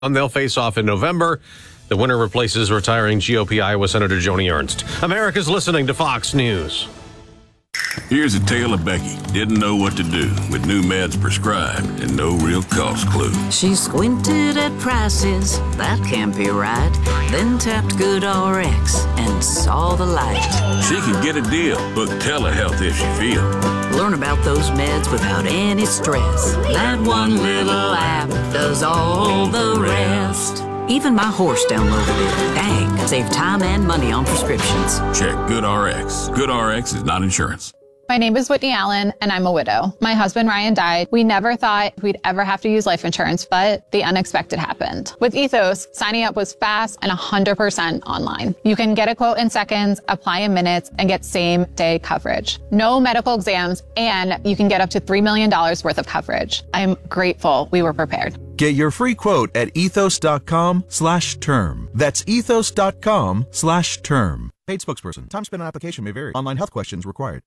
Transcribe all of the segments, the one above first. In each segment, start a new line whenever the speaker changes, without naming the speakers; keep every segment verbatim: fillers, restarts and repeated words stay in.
They'll face off in November. The winner replaces retiring G O P Iowa Senator Joni Ernst. America's listening to Fox News.
Here's a tale of Becky. Didn't know what to do with new meds prescribed and no real cost clue.
She squinted at prices, that can't be right. Then tapped GoodRx and saw the light.
She could get a deal. Book telehealth if she feel.
Learn about those meds without any stress. That one little app does all the rest. Even my horse downloaded it. Dang, save time and money on prescriptions.
Check GoodRx. GoodRx is not insurance.
My name is Whitney Allen, and I'm a widow. My husband, Ryan, died. We never thought we'd ever have to use life insurance, but the unexpected happened. With Ethos, signing up was fast and one hundred percent online. You can get a quote in seconds, apply in minutes, and get same-day coverage. No medical exams, and you can get up to three million dollars worth of coverage. I'm grateful we were prepared.
Get your free quote at ethos.com slash term. That's ethos.com slash term. Paid spokesperson. Time spent on application may vary. Online health questions required.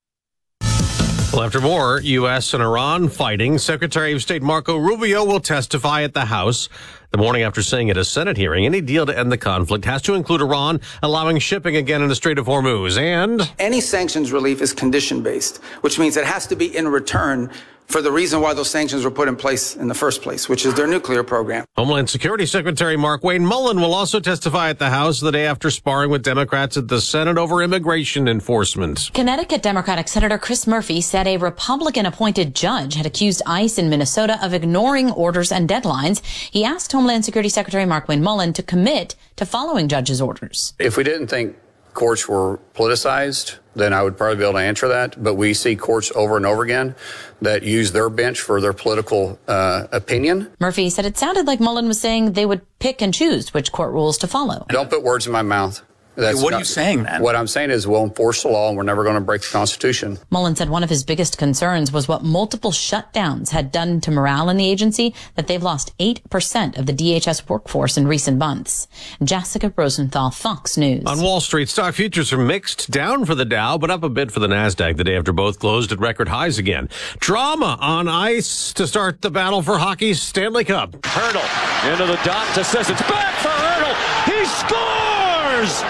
Well, after more U S and Iran fighting, Secretary of State Marco Rubio will testify at the House the morning after saying at a Senate hearing any deal to end the conflict has to include Iran allowing shipping again in the Strait of Hormuz. And
any sanctions relief is condition-based, which means it has to be in return for the reason why those sanctions were put in place in the first place, which is their nuclear program.
Homeland Security Secretary Mark Wayne Mullen will also testify at the House the day after sparring with Democrats at the Senate over immigration enforcement.
Connecticut Democratic Senator Chris Murphy said a Republican-appointed judge had accused ICE in Minnesota of ignoring orders and deadlines. He asked Homeland Security Secretary Mark Wayne Mullen to commit to following judges' orders.
If we didn't think courts were politicized, then I would probably be able to answer that. But we see courts over and over again that use their bench for their political uh, opinion.
Murphy said it sounded like Mullen was saying they would pick and choose which court rules to follow.
Don't put words in my mouth. That's
hey, what
not,
are you saying, then?
What I'm saying is we'll enforce the law and we're never going to break the Constitution.
Mullen said one of his biggest concerns was what multiple shutdowns had done to morale in the agency, that they've lost eight percent of the D H S workforce in recent months. Jessica Rosenthal, Fox News.
On Wall Street, stock futures are mixed, down for the Dow, but up a bit for the NASDAQ the day after both closed at record highs again. Drama on ice to start the battle for hockey's Stanley Cup.
Hurdle into the dot to Sissons. Back for Hurdle. He scores!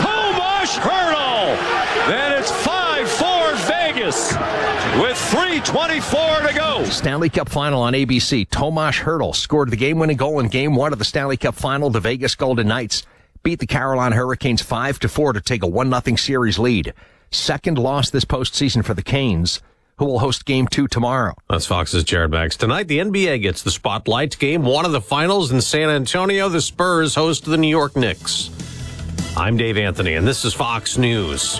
Hurdle. Then it's five four Vegas with three twenty-four to go.
Stanley Cup final on A B C. Tomas Hurdle scored the game-winning goal in Game One of the Stanley Cup final. The Vegas Golden Knights beat the Carolina Hurricanes five to four to take a one nothing series lead. Second loss this postseason for the Canes, who will host Game Two tomorrow.
That's Fox's Jared Baggs. Tonight, the N B A gets the spotlight. Game One of the finals in San Antonio. The Spurs host the New York Knicks. I'm Dave Anthony, and this is Fox News.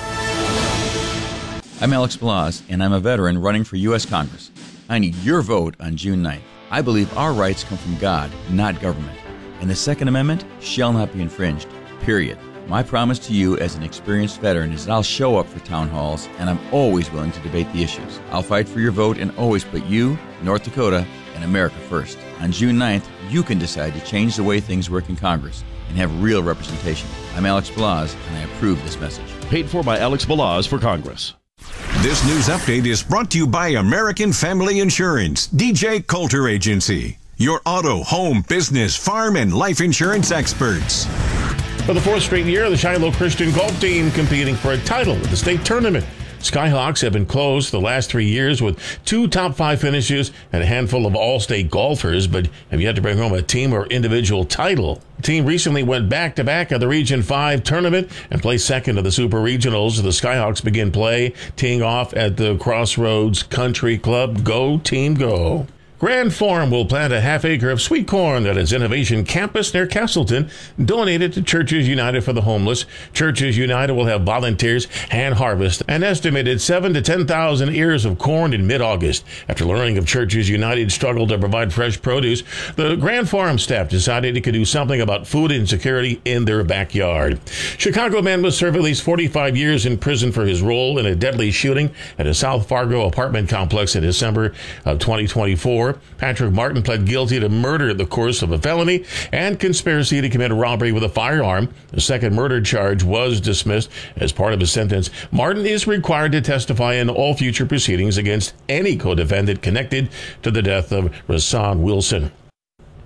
I'm Alex Balazs, and I'm a veteran running for U S Congress. I need your vote on June ninth. I believe our rights come from God, not government, and the Second Amendment shall not be infringed, period. My promise to you as an experienced veteran is that I'll show up for town halls, and I'm always willing to debate the issues. I'll fight for your vote and always put you, North Dakota, and America first. On June ninth, you can decide to change the way things work in Congress and have real representation. I'm Alex Balazs, and I approve this message.
Paid for by Alex Balazs for Congress.
This news update is brought to you by American Family Insurance, D J Coulter Agency, your auto, home, business, farm, and life insurance experts.
For the fourth straight year, the Shiloh Christian golf team competing for a title at the state tournament. Skyhawks have been close the last three years with two top five finishes and a handful of all-state golfers, but have yet to bring home a team or individual title. The team recently went back-to-back at the Region five tournament and placed second to the Super Regionals. The Skyhawks begin play, teeing off at the Crossroads Country Club. Go, team, go. Grand Forum will plant a half acre of sweet corn at its Innovation Campus near Castleton, donated to Churches United for the Homeless. Churches United will have volunteers hand harvest an estimated seven to ten thousand ears of corn in mid-August. After learning of Churches United's struggle to provide fresh produce, the Grand Forum staff decided it could do something about food insecurity in their backyard. Chicago man was served at least forty-five years in prison for his role in a deadly shooting at a South Fargo apartment complex in December of twenty twenty-four. Patrick Martin pled guilty to murder in the course of a felony and conspiracy to commit a robbery with a firearm. The second murder charge was dismissed as part of his sentence. Martin is required to testify in all future proceedings against any co-defendant connected to the death of Rasan Wilson.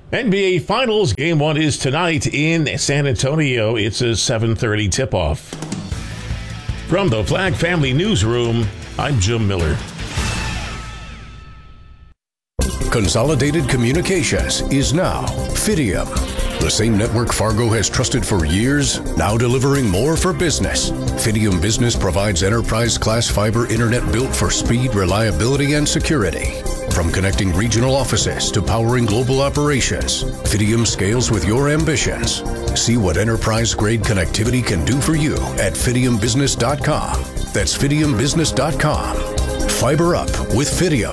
N B A Finals Game one is tonight in San Antonio. It's a seven thirty tip-off. From the Flag Family Newsroom, I'm Jim Miller.
Consolidated Communications is now Fidium. The same network Fargo has trusted for years, now delivering more for business. Fidium Business provides enterprise-class fiber internet built for speed, reliability, and security. From connecting regional offices to powering global operations, Fidium scales with your ambitions. See what enterprise-grade connectivity can do for you at fidium business dot com. That's fidium business dot com. Fiber up with Fidium.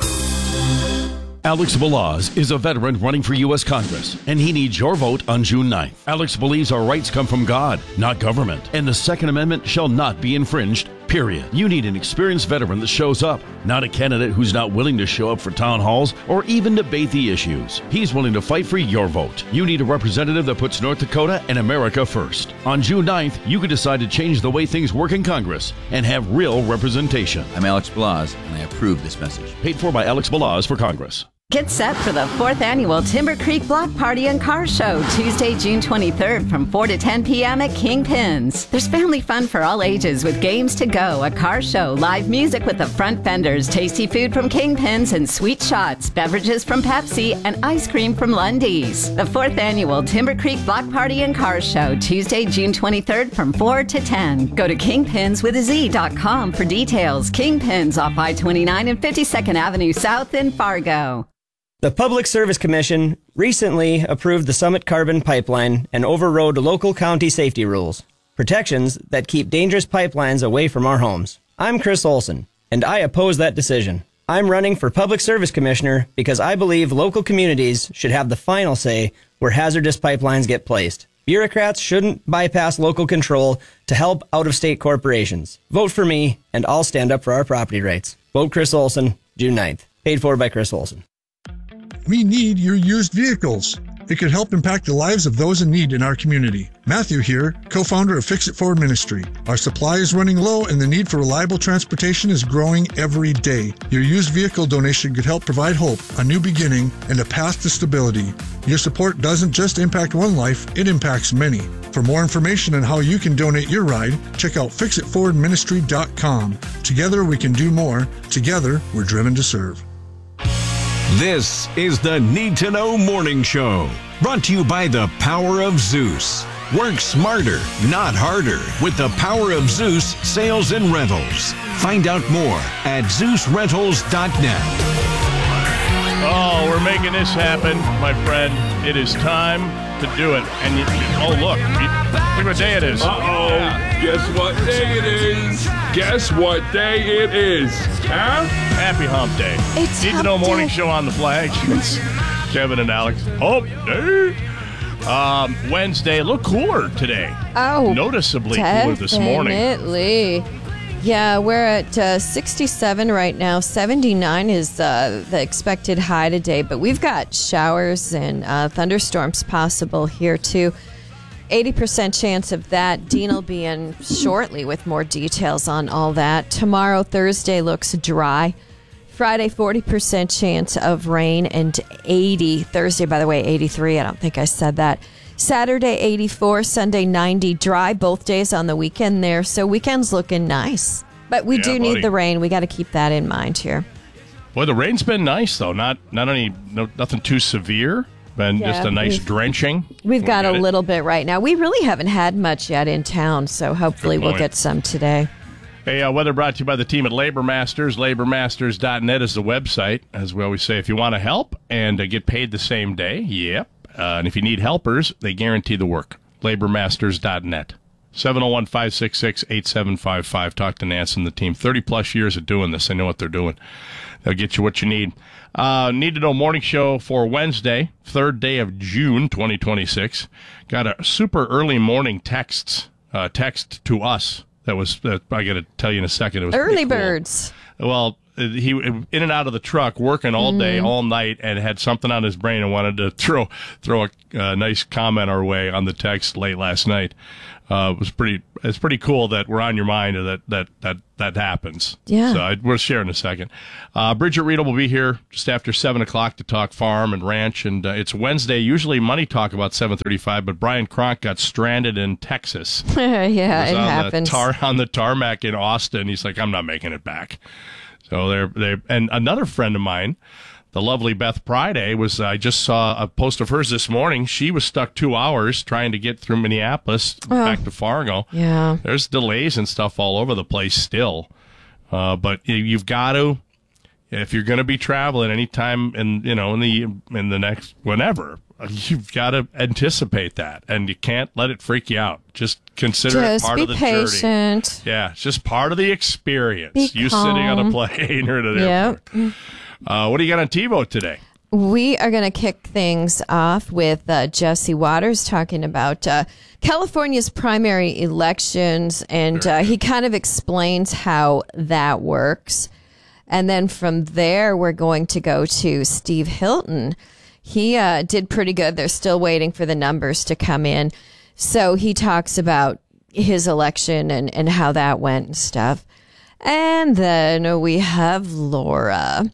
Alex Balaz is a veteran running for U S Congress, and he needs your vote on June ninth. Alex believes our rights come from God, not government, and the Second Amendment shall not be infringed, period. You need an experienced veteran that shows up, not a candidate who's not willing to show up for town halls or even debate the issues. He's willing to fight for your vote. You need a representative that puts North Dakota and America first. On June ninth, you could decide to change the way things work in Congress and have real representation.
I'm Alex Balaz, and I approve this message.
Paid for by Alex Balaz for Congress.
Get set for the fourth annual Timber Creek Block Party and Car Show, Tuesday, June twenty-third from four to ten p.m. at Kingpins. There's family fun for all ages with games to go, a car show, live music with the front vendors, tasty food from Kingpins, and sweet shots, beverages from Pepsi, and ice cream from Lundy's. The fourth annual Timber Creek Block Party and Car Show, Tuesday, June twenty-third from four to ten. Go to kingpins with a z dot com for details. Kingpins off I twenty-nine and fifty-second Avenue South in Fargo.
The Public Service Commission recently approved the Summit Carbon Pipeline and overrode local county safety rules, protections that keep dangerous pipelines away from our homes. I'm Chris Olson, and I oppose that decision. I'm running for Public Service Commissioner because I believe local communities should have the final say where hazardous pipelines get placed. Bureaucrats shouldn't bypass local control to help out-of-state corporations. Vote for me, and I'll stand up for our property rights. Vote Chris Olson, June ninth. Paid for by Chris Olson.
We need your used vehicles. It could help impact the lives of those in need in our community. Matthew here, co-founder of Fix It Ford Ministry. Our supply is running low and the need for reliable transportation is growing every day. Your used vehicle donation could help provide hope, a new beginning, and a path to stability. Your support doesn't just impact one life, it impacts many. For more information on how you can donate your ride, check out fix it ford ministry dot com. Together we can do more. Together we're driven to serve.
This is the Need to Know Morning Show, brought to you by the Power of Zeus. Work smarter, not harder, with the Power of Zeus Sales and Rentals. Find out more at zeus rentals dot net.
Oh, we're making this happen, my friend. It is time to do it. And you, oh, look, look what day it is.
Uh-oh. Yeah. Guess what day it is? Guess what day it is? Huh?
Happy Hump Day.
It's
Need to Know Morning Show on the flag. It's Kevin and Alex. Hump Day. Um, Wednesday, a little cooler today.
Oh,
noticeably cooler this morning.
Definitely. Yeah, we're at uh, sixty-seven right now. seventy-nine is uh, the expected high today, but we've got showers and uh, thunderstorms possible here too. eighty percent chance of that. Dean will be in shortly with more details on all that. Tomorrow, Thursday, looks dry. Friday, forty percent chance of rain and eighty. Thursday, by the way, eighty-three. I don't think I said that. Saturday, eighty-four. Sunday, ninety. Dry both days on the weekend there. So weekend's looking nice. But we
Yeah,
do
buddy.
need the rain. We got to keep that in mind here.
Boy, the rain's been nice, though. Not not any, no, nothing too severe. Been
Yeah,
just a nice
we've-
drenching.
We've got a
We'll get it.
little bit right now. We really haven't had much yet in town, so hopefully
Good
we'll
point.
get some today.
Hey, uh, weather brought to you by the team at Labor Masters. labor masters dot net is the website. As we always say, if you want to help and uh, get paid the same day, yep. Uh, and if you need helpers, they guarantee the work. labor masters dot net. seven oh one, five six six, eight seven five five. Talk to Nance and the team. thirty-plus years of doing this. They know what they're doing. They'll get you what you need. Uh, need to Know Morning Show for Wednesday, third day of June, twenty twenty-six. Got a super early morning texts, uh, text to us. That was, uh, I got to tell you in a second. It was
Early
pretty cool.
birds.
Well, he in and out of the truck, working all day,
Mm.
all night, and had something on his brain and wanted to throw throw a uh, nice comment our way on the text late last night. Uh, it was pretty. It's pretty cool that we're on your mind and that that that that happens.
Yeah.
So I, we'll share in a second. Uh, Bridget Riedel will be here just after seven o'clock to talk farm and ranch, and uh, it's Wednesday. Usually Money Talk about seven thirty-five, but Brian Kronk got stranded in Texas.
yeah,
He
it
was on
happens.
The tar, on the tarmac in Austin. He's like, I'm not making it back. So they're they and another friend of mine, the lovely Beth Priday, was I just saw a post of hers this morning. She was stuck two hours trying to get through Minneapolis
Oh.
back to Fargo.
Yeah.
There's delays and stuff all over the place still. Uh, but you- you've got to, if you're going to be traveling anytime in, you know, in the, in the next, whenever, you've got to anticipate that, and you can't let it freak you out. Just consider
Just
it part
be
of the
patient.
journey. Yeah, it's just part of the experience.
Be
you sitting on a
calm.
plane or at an
Yep.
airport. Uh, what do you got on TiVo today?
We are going to kick things off with uh, Jesse Waters talking about uh, California's primary elections, and uh, he kind of explains how that works. And then from there, we're going to go to Steve Hilton. He uh, did pretty good. They're still waiting for the numbers to come in. So he talks about his election and, and how that went and stuff. And then we have Laura.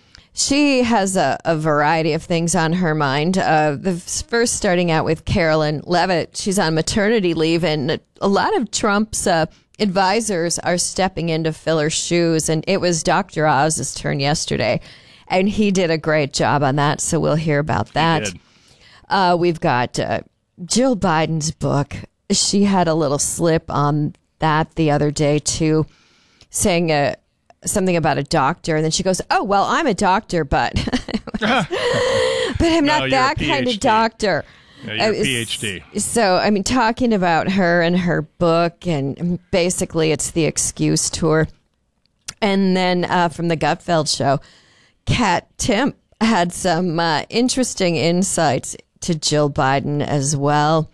She has a, a variety of things on her mind. Uh, the first starting out with Carolyn Levitt. She's on maternity leave, and a lot of Trump's uh, advisors are stepping in to fill her shoes. And it was Doctor Oz's turn yesterday, and he did a great job on that. So we'll hear about that. Uh, we've got uh, Jill Biden's book. She had a little slip on that the other day too, saying uh, something about a doctor, and then she goes, "Oh well, I'm a doctor, but but I'm
No,
not
you're
that
a
kind of
PhD.
doctor."
Yeah, you're a
Uh,
PhD.
So, I mean, talking about her and her book, and basically it's the excuse tour. And then uh, from the Gutfeld show, Kat Timp had some uh, interesting insights to Jill Biden as well.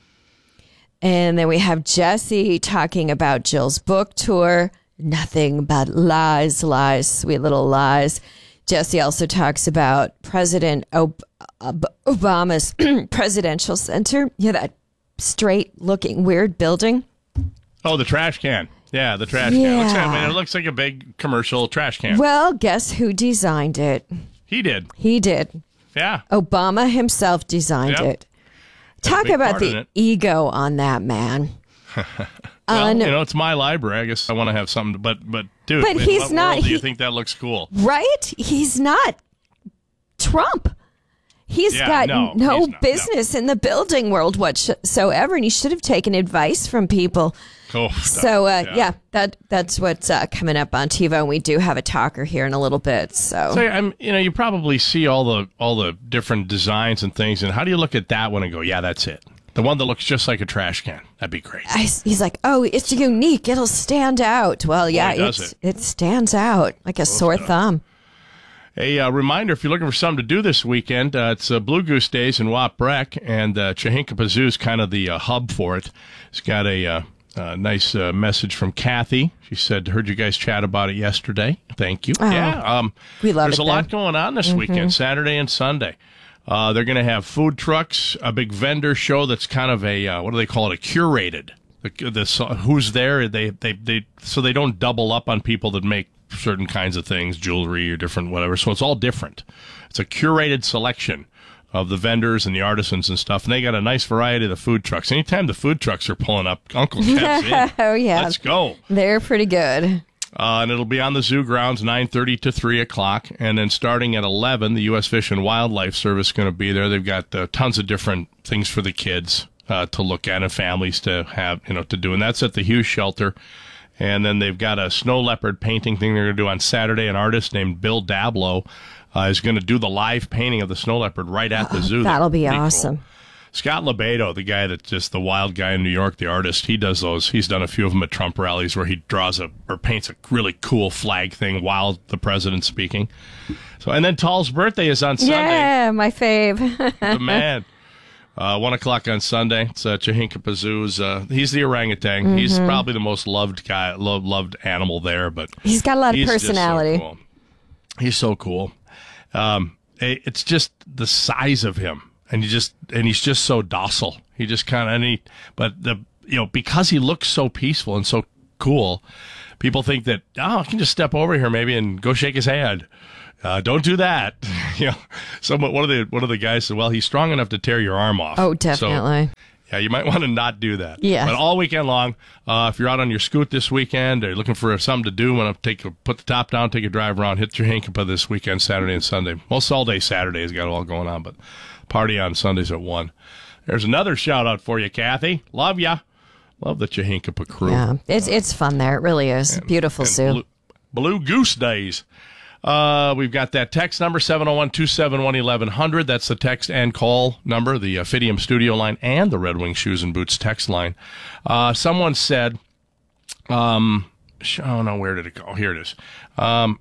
And then we have Jesse talking about Jill's book tour. Nothing but lies, lies, sweet little lies. Jesse also talks about President Ob- Ob- Obama's presidential center. Yeah, that straight-looking weird building.
Oh, the trash can. Yeah, the trash can. It looks,
Yeah.
I mean, it looks like a big commercial trash can.
Well, guess who designed it?
He did.
He did.
Yeah.
Obama himself designed
Yep.
it. Talk
big
about
part in
the
it.
ego on that man.
Well,
Un-
you know, it's my library. I guess I want to have something, but but dude,
But
in
he's
what
not-
world do you
he-
think that looks cool?
Right? He's not Trump. He's
Yeah,
got
no,
no,
he's not,
business in the building world whatsoever, and he should have taken advice from people.
Oh,
So, uh,
yeah.
yeah. that that's what's uh, coming up on TiVo, and we do have a talker here in a little bit. So,
So I'm, you know, you probably see all the all the different designs and things, and how do you look at that one and go, yeah, that's it? The one that looks just like a trash can. That'd be great.
I, he's like, oh, it's unique. It'll stand out. Well, yeah,
does
it's,
it.
it stands out like a sore thumb.
A uh, reminder, if you're looking for something to do this weekend, uh, it's uh, Blue Goose Days in Watt-Breck, and uh, Chihinkapazoo is kind of the uh, hub for it. It's got a uh, uh, nice uh, message from Kathy. She said, heard you guys chat about it yesterday. Thank you.
Oh,
yeah, um,
we love
there's
it
a lot
there.
going on this
Mhm.
weekend, Saturday and Sunday. Uh, they're going to have food trucks, a big vendor show that's kind of a, uh, what do they call it, a curated. The, the, who's there, they, they, they, so they don't double up on people that make certain kinds of things, jewelry or different whatever. So it's all different. It's a curated selection of the vendors and the artisans and stuff. And they got a nice variety of the food trucks. Anytime the food trucks are pulling up, Uncle Kev's in.
Oh, yeah.
Let's go.
They're pretty good.
Uh, and it'll be on the zoo grounds, nine thirty to three o'clock. And then starting at eleven, the U S Fish and Wildlife Service is going to be there. They've got uh, tons of different things for the kids uh, to look at and families to have, you know, to do. And that's at the Hughes Shelter. And then they've got a snow leopard painting thing they're going to do on Saturday. An artist named Bill Dablow uh, is going to do the live painting of the snow leopard right at the zoo.
That'll be
Pretty cool.
awesome.
Scott Lebedo, the guy that's just the wild guy in New York, the artist, he does those. He's done a few of them at Trump rallies where he draws a or paints a really cool flag thing while the president's speaking. So, and then Tall's birthday is on Sunday.
Yeah, my fave.
The man. Uh, one o'clock on Sunday. It's uh, Chihinkapazoo's. Uh, he's the orangutan. He's
Mhm.
probably the most loved guy, lo- loved animal there. But
He's got a lot of
he's just so
personality.
cool. He's so cool. Um, it's just the size of him, and he just and he's just so docile. He just kind of, and he, but the you know because he looks so peaceful and so cool, people think that oh, I can just step over here maybe and go shake his hand. Uh, don't do that. you know, someone one of the one of the guys said, well, he's strong enough to tear your arm off.
Oh, definitely.
So, yeah, you might want to not do that.
Yeah.
But all weekend long, uh, if you're out on your scoot this weekend or you're looking for something to do, want to take a, put the top down, take a drive around, hit your Hinkapah this weekend, Saturday and Sunday. Most all day Saturday has got it all going on, but party on Sundays at one. There's another shout out for you, Kathy. Love ya. Love the Hinkapah crew.
Yeah, it's it's fun there. It really is.
And,
Beautiful,
and
Sue.
Blue, Blue Goose Days. Uh, we've got that text number, seven oh one, two seven one, eleven hundred. That's the text and call number, the uh, Fidium studio line and the Red Wing Shoes and Boots text line. Uh, someone said, um, oh no, where did it go? Here it is. Um,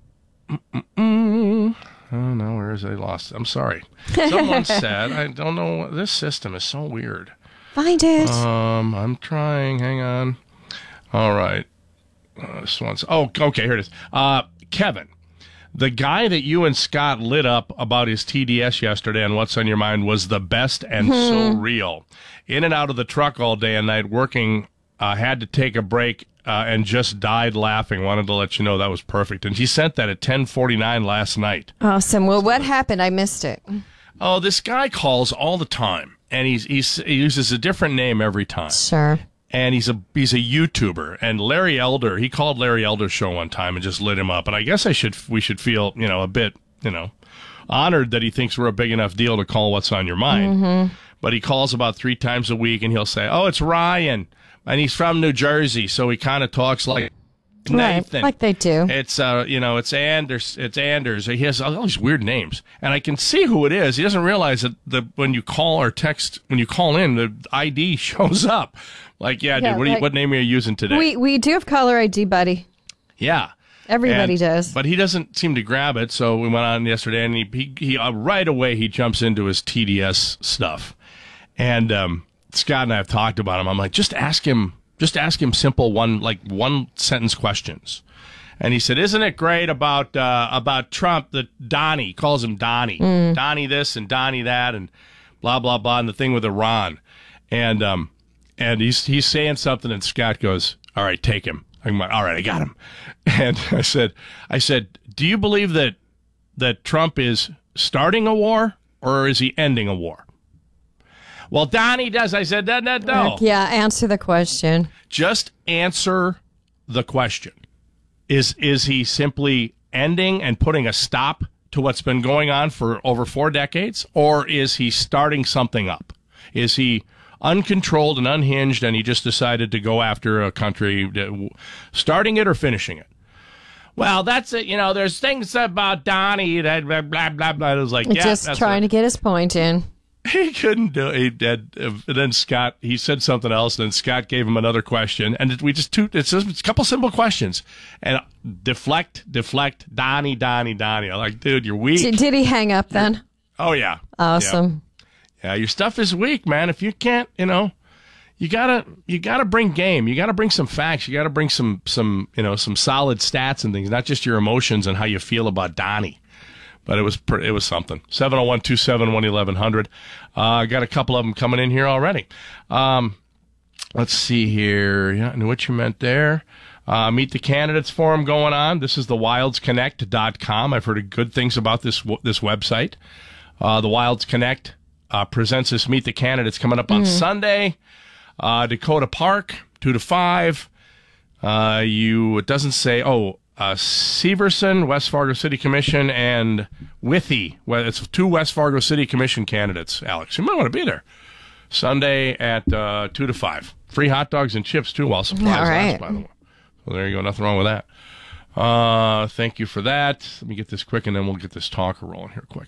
oh no, where is it? I lost it. I'm sorry. Someone said, I don't know, this system is so weird.
Find it.
Um, I'm trying, hang on. All right. Uh, this one's, oh, okay, here it is. Uh, Kevin. The guy that you and Scott lit up about his T D S yesterday on What's on Your Mind was the best and
Hmm.
so real. In and out of the truck all day and night working, uh, had to take a break uh, and just died laughing. Wanted to let you know that was perfect. And he sent that at ten forty-nine last night.
Awesome. Well, what happened? I missed it.
Oh, this guy calls all the time, and he's, he's he uses a different name every time.
Sure.
And he's a he's a YouTuber. And Larry Elder, he called Larry Elder's show one time and just lit him up. And I guess I should we should feel, you know, a bit, you know, honored that he thinks we're a big enough deal to call What's on Your Mind.
Mm-hmm.
But he calls about three times a week, and he'll say, "Oh, it's Ryan, and he's from New Jersey," so he kind of talks like Nathan,
right, like they do.
It's uh, you know, it's Anders, it's Anders. He has all these weird names, and I can see who it is. He doesn't realize that the when you call or text, when you call in, the I D shows up. Like, yeah,
Yeah,
dude, what, are you,
like-
what name are you using today?
We we do have caller I D, buddy.
yeah.
Everybody
And-
does.
But he doesn't seem to grab it, so we went on yesterday, and he, he, he uh, right away, he jumps into his T D S stuff. And um, Scott and I have talked about him. I'm like, just ask him, just ask him simple one, like one sentence questions. And he said, isn't it great about uh, about Trump that Donnie, he calls him Donnie,
Mm.
Donnie this and Donnie that and blah, blah, blah, and the thing with Iran. And um, and he's he's saying something, and Scott goes, all right, take him. I'm like, all right, I got him. And I said, I said, do you believe that that Trump is starting a war or is he ending a war? Well, Donnie does. I said, no, no, no.
Heck yeah, answer the question.
Just answer the question. Is is he simply ending and putting a stop to what's been going on for over four decades, or is he starting something up? Is he uncontrolled and unhinged, and he just decided to go after a country, that- starting it or finishing it? Well, that's it. You know, there's things about Donnie that blah, blah, blah, blah. It was like, yeah,
Just
that's
trying
what-
to get his point in.
He couldn't do it. He did. And then Scott, he said something else, and then Scott gave him another question. And we just, two, it's just a couple simple questions. And deflect, deflect, Donnie, Donnie, Donnie. I'm like, dude, you're weak.
Did, did he hang up then?
Oh, yeah.
Awesome.
Yeah. yeah, your stuff is weak, man. If you can't, you know, you gotta, you gotta bring game. You gotta bring some facts. You gotta bring some, some, you know, some solid stats and things, not just your emotions and how you feel about Donnie. But it was it was something. seven oh one, two seven one, eleven hundred. Uh, I got a couple of them coming in here already. Um, let's see here. Yeah, I knew what you meant there. Uh, Meet the Candidates Forum going on. This is the wilds connect dot com. I've heard good things about this this website. Uh, the Wilds Connect uh, presents this Meet the Candidates coming up on
Mhm.
Sunday. Uh, Dakota Park, two to five. Uh, you, it doesn't say, oh, Uh, Severson, West Fargo City Commission, and Withee. Well, it's two West Fargo City Commission candidates, Alex. You might want to be there. Sunday at uh, two to five. Free hot dogs and chips, too, while supplies
All right.
last, by the way. So there you go. Nothing wrong with that. Uh, thank you for that. Let me get this quick, and then we'll get this talker rolling here quick.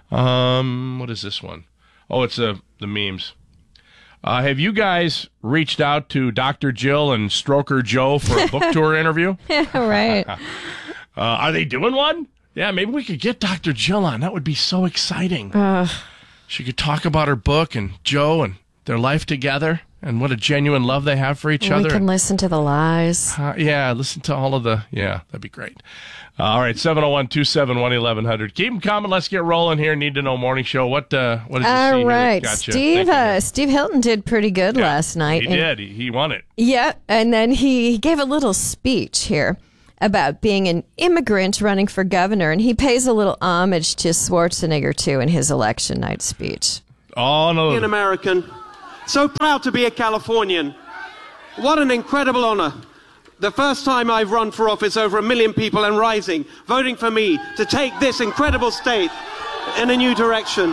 Um, what is this one? Oh, it's uh, the memes. Uh, have you guys reached out to Doctor Jill and Stroker Joe for a book tour interview?
Yeah, right.
Uh, are they doing one? Yeah, maybe we could get Doctor Jill on. That would be so exciting.
Ugh.
She could talk about her book and Joe and their life together. And what a genuine love they have for each
we
other.
We can listen to the lies.
Uh, yeah, listen to all of the, yeah, that'd be great. Uh, all right, seven oh one, two seven one, eleven hundred. Keep them coming. Let's get rolling here. Need to Know Morning Show. What uh, what did you
all
see?
All right.
Gotcha.
Steve, uh, Steve Hilton did pretty good
yeah,
last night.
He
and,
did. He, he won it.
Yeah, and then he, he gave a little speech here about being an immigrant running for governor, and he pays a little homage to Schwarzenegger, too, in his election night speech.
Oh, no.
An American. So proud to be a Californian. What an incredible honor. The first time I've run for office, over a million people and rising, voting for me to take this incredible state in a new direction.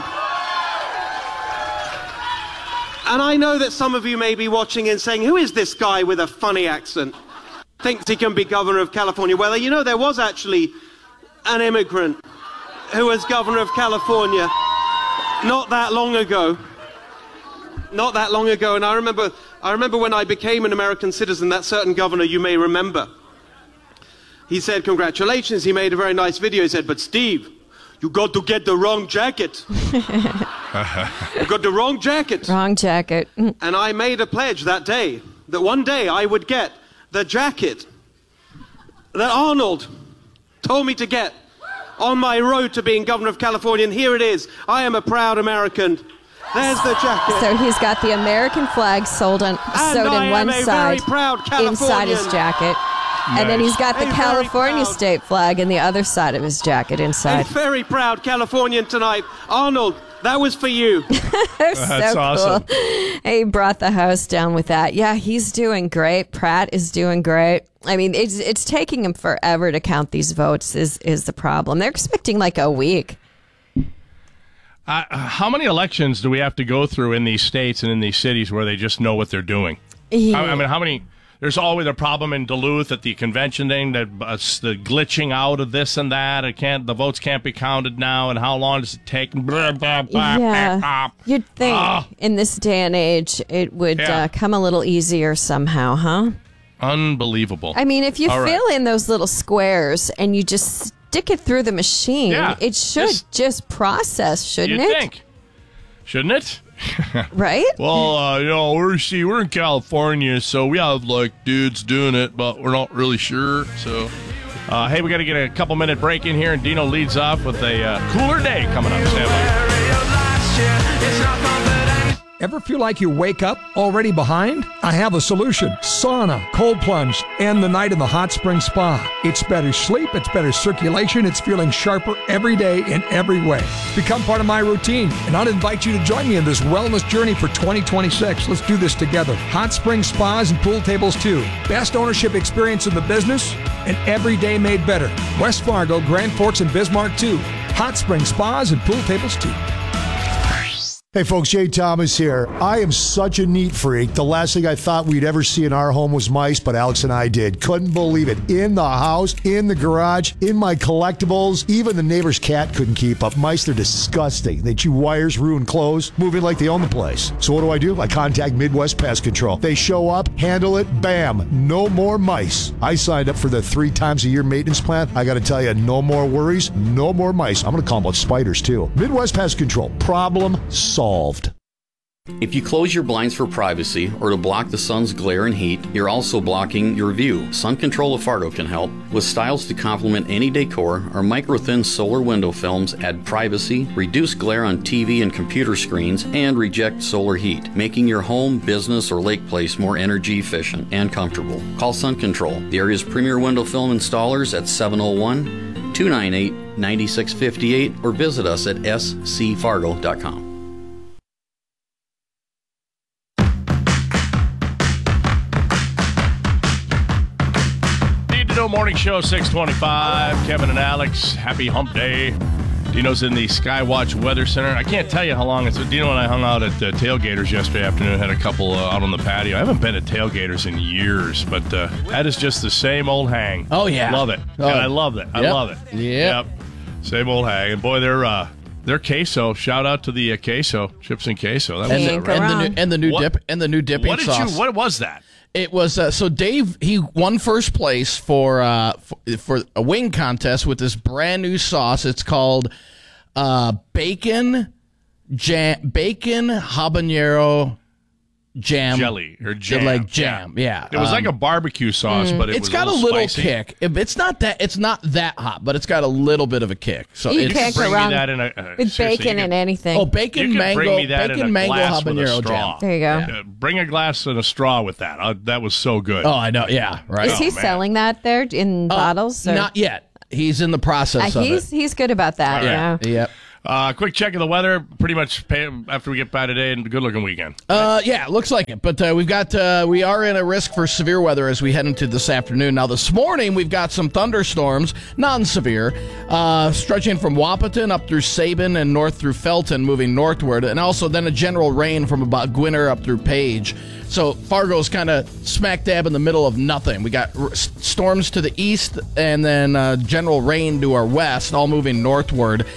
And I know that some of you may be watching and saying, who is this guy with a funny accent? Thinks he can be governor of California. Well, you know, there was actually an immigrant who was governor of California not that long ago. Not that long ago. And I remember, I remember when I became an American citizen, that certain governor you may remember. He said, congratulations. He made a very nice video. He said, but Steve, you got to get the wrong jacket. You got the wrong jacket.
Wrong jacket.
And I made a pledge that day that one day I would get the jacket that Arnold told me to get on my road to being governor of California. And here it is. I am a proud American. There's the jacket.
So he's got the American flag sold on, sewed in one side inside his jacket. Nice. And then he's got the a California state flag in the other side of his jacket inside.
A very proud Californian tonight. Arnold, that was for you.
That's
so
awesome.
Cool. He brought the house down with that. Yeah, he's doing great. Pratt is doing great. I mean, it's it's taking him forever to count these votes is, is the problem. They're expecting like a week.
Uh, how many elections do we have to go through in these states and in these cities where they just know what they're doing?
Yeah.
I, I mean, how many? There's always a problem in Duluth at the convention thing, that uh, the glitching out of this and that. It can't. The votes can't be counted now, and how long does it take? Blah, blah, blah,
yeah,
blah.
You'd think oh. in this day and age it would yeah. uh, come a little easier somehow, huh?
Unbelievable.
I mean, if you
All
fill
right.
in those little squares and you just stick it through the machine,
yeah,
it should
just,
just process, shouldn't
you'd
it?
Think. Shouldn't it?
Right?
Well, uh, you know, we're see, we're in California, so we have like dudes doing it, but we're not really sure. So, uh, hey, we got to get a couple minute break in here, and Dino leads off with a uh, cooler day coming up. Stand by.
Ever feel like you wake up already behind? I have a solution. Sauna, cold plunge, and the night in the hot spring spa. It's better sleep, it's better circulation, it's feeling sharper every day in every way. Become part of my routine, and I'd invite you to join me in this wellness journey for twenty twenty-six. Let's do this together. Hot spring spas and pool tables too. Best ownership experience in the business, and every day made better. West Fargo, Grand Forks, and Bismarck too. Hot spring spas and pool tables too.
Hey folks, Jay Thomas here. I am such a neat freak. The last thing I thought we'd ever see in our home was mice, but Alex and I did. Couldn't believe it. In the house, in the garage, in my collectibles. Even the neighbor's cat couldn't keep up. Mice, they're disgusting. They chew wires, ruin clothes, move in like they own the place. So what do I do? I contact Midwest Pest Control. They show up, handle it, bam, no more mice. I signed up for the three times a year maintenance plan. I got to tell you, no more worries, no more mice. I'm going to call them out spiders too. Midwest Pest Control. Problem solved. Solved.
If you close your blinds for privacy or to block the sun's glare and heat, you're also blocking your view. Sun Control of Fargo can help. With styles to complement any decor, our micro-thin solar window films add privacy, reduce glare on T V and computer screens, and reject solar heat, making your home, business, or lake place more energy efficient and comfortable. Call Sun Control, the area's premier window film installers, at seven oh one, two nine eight, nine six five eight or visit us at s c fargo dot com.
Morning Show six twenty-five. Kevin and Alex, happy hump day. Dino's in the Skywatch Weather Center. I can't tell you how long it's. Dino and I hung out at uh, Tailgaters yesterday afternoon. Had a couple uh, out on the patio. I haven't been at Tailgaters in years, but uh, that is just the same old hang.
Oh yeah,
love it.
Oh.
And I love it. I
Yep.
love it.
Yep.
Yep. Same old hang. And boy, they're uh, they're queso. Shout out to the uh, queso chips and queso. That
and,
was
the,
uh, right.
and the new and the new
What?
dip and the new dipping
What did
sauce.
you? What was that?
It was uh, so Dave. He won first place for uh, for, for a wing contest with this brand new sauce. It's called uh, bacon jam, bacon habanero jam.
Jelly or jam.
Like jam, yeah.
It was
Um,
like a barbecue sauce, but it
it's
was
got
a
a
little,
little
spicy.
kick. It- It's not that it's not that hot, but it's got a little bit of a kick. So
You
it's
can't go
bring me
wrong
that in a- uh,
with
seriously,
bacon
you
and
could-
anything.
Oh, bacon,
You could
mango,
bring me that
bacon,
in a
mango,
glass with a
habanero
straw.
jam.
There you go.
Uh, bring a glass and a straw with that. Uh, that was so good.
Oh, I know. Yeah, right.
Is he
Oh, man.
selling that there in bottles? Or?
Not yet. He's in the process
Uh,
of
he's
it.
he's good about that.
Yeah.
Yeah.
Yep.
Uh, quick check of the weather. Pretty much pay, after we get by today, and good looking weekend.
Uh, yeah, looks like it. But uh, we've got uh, we are in a risk for severe weather as we head into this afternoon. Now, this morning we've got some thunderstorms, non-severe, uh, stretching from Wahpeton up through Sabin and north through Felton, moving northward, and also then a general rain from about Gwinner up through Page. So Fargo's kind of smack dab in the middle of nothing. We got r- storms to the east and then uh, general rain to our west, all moving northward.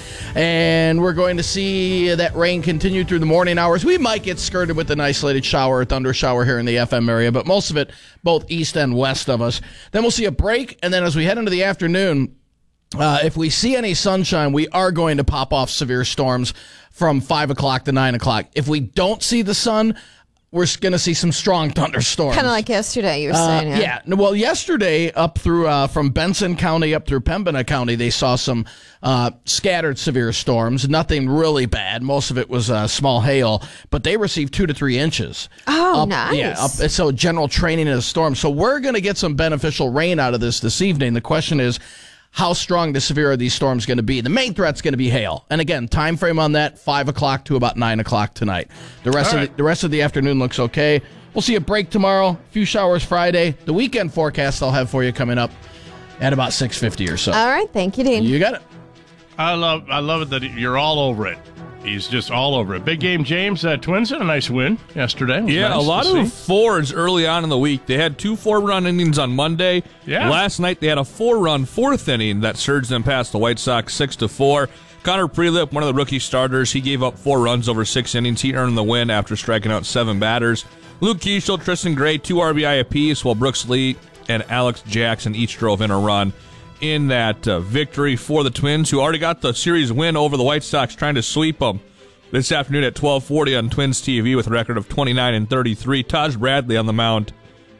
And we're going to see that rain continue through the morning hours. We might get skirted with an isolated shower or thunder shower here in the F M area, but most of it both east and west of us. Then we'll see a break, and then as we head into the afternoon, Uh, if we see any sunshine, we are going to pop off severe storms from five o'clock to nine o'clock. If we don't see the sun, we're going to see some strong thunderstorms.
Kind of like yesterday, you were
Uh,
saying. Yeah.
yeah. No, Well, yesterday up through uh, from Benson County up through Pembina County, they saw some uh, scattered severe storms. Nothing really bad. Most of it was uh, small hail, but they received two to three inches.
Oh,
Up-
nice.
Yeah. Up, so general training in a storm. So we're going to get some beneficial rain out of this this evening. The question is, how strong to severe are these storms going to be? The main threat's going to be hail. And again, time frame on that, five o'clock to about nine o'clock tonight. The rest,
All
of
right.
the, the rest of the afternoon looks okay. We'll see a break tomorrow, a few showers Friday. The weekend forecast I'll have for you coming up at about six fifty or so.
All right. Thank you, Dean.
You got it.
I love I love it that you're all over it. He's just all over it. Big game, James. Uh, Twins had a nice win yesterday. It was
Yeah,
nice
a lot
to
of
see.
fours early on in the week. They had two four-run innings on Monday.
Yeah.
Last night they had a four-run fourth inning that surged them past the White Sox six to four. Connor Prelip, one of the rookie starters, he gave up four runs over six innings. He earned the win after striking out seven batters. Luke Keeschel, Tristan Gray, two R B I apiece, while Brooks Lee and Alex Jackson each drove in a run in that uh, victory for the Twins, who already got the series win over the White Sox, trying to sweep them this afternoon at twelve forty on Twins T V with a record of twenty-nine and thirty-three. Taj Bradley on the mound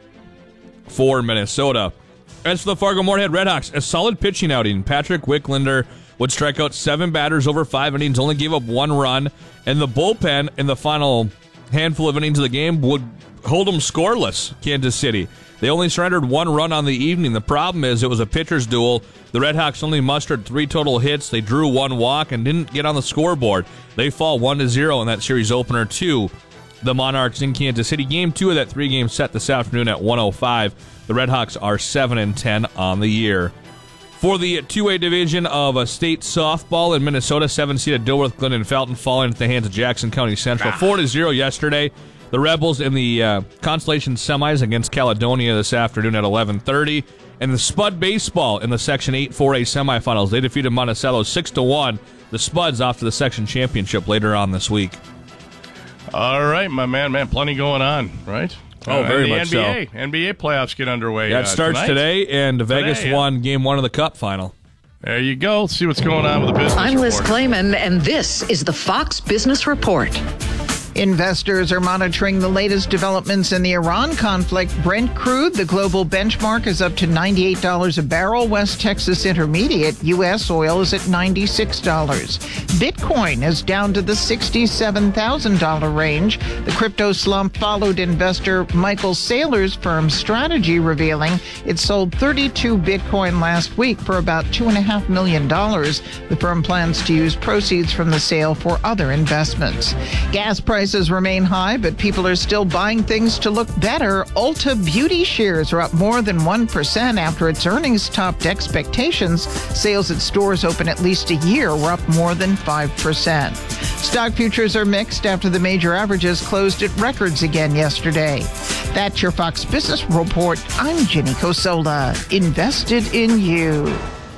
for Minnesota. As for the Fargo-Moorhead Redhawks, a solid pitching outing. Patrick Wicklander would strike out seven batters over five innings, only gave up one run, and the bullpen in the final handful of innings of the game would hold them scoreless, Kansas City. They only surrendered one run on the evening. The problem is it was a pitcher's duel. The Redhawks only mustered three total hits. They drew one walk and didn't get on the scoreboard. They fall one to zero in that series opener to the Monarchs in Kansas City. Game two of that three-game set this afternoon at one oh five. The Redhawks are seven and ten on the year. For the two A division of a state softball in Minnesota, seven-seeded Dilworth, Glen, and Felton falling at the hands of Jackson County Central. four to zero yesterday. The Rebels in the uh, Constellation semis against Caledonia this afternoon at eleven thirty. And the Spud Baseball in the Section eight four A semifinals. They defeated Monticello six to one. The Spuds off to the section championship later on this week.
All right, my man, man, plenty going on, right?
Oh,
Uh,
very
and the
much
N B A,
so.
N B A playoffs get underway.
Yeah, it
uh,
starts
tonight.
today, and Vegas
Today, yeah.
won game one of the Cup final.
There you go. Let's see what's going on with the business
I'm Liz
report.
Clayman, and this is the Fox Business Report. Investors are monitoring the latest developments in the Iran conflict. Brent crude, the global benchmark, is up to ninety-eight dollars a barrel. West Texas Intermediate, U S oil, is at ninety-six dollars. Bitcoin is down to the sixty-seven thousand dollars range. The crypto slump followed investor Michael Saylor's firm Strategy revealing it sold thirty-two Bitcoin last week for about two point five million dollars. The firm plans to use proceeds from the sale for other investments. Gas prices remain high, but people are still buying things to look better. Ulta Beauty shares are up more than one percent after its earnings topped expectations. Sales at stores open at least a year were up more than five percent. Stock futures are mixed after the major averages closed at records again yesterday. That's your Fox Business Report. I'm Jenny Cosola. Invested in you.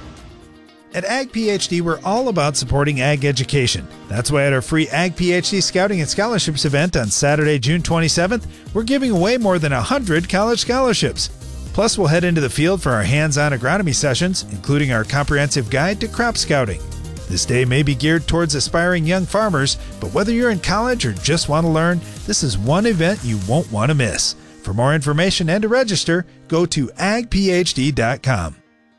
At Ag PhD, we're all about supporting ag education. That's why at our free Ag PhD Scouting and Scholarships event on Saturday, June twenty-seventh, we're giving away more than one hundred college scholarships. Plus, we'll head into the field for our hands-on agronomy sessions, including our comprehensive guide to crop scouting. This day may be geared towards aspiring young farmers, but whether you're in college or just want to learn, this is one event you won't want to miss. For more information and to register, go to ag p h d dot com.